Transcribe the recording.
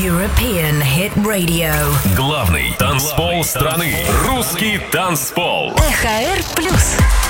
European Hit Radio. Главный танцпол страны. Русский танцпол. ЭХР Плюс.